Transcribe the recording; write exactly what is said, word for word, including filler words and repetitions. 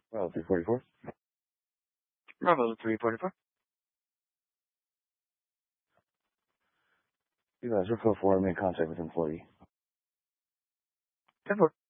Well, three forty-four. Bravo three forty-four. You guys are code four. I made contact with employee. ten four.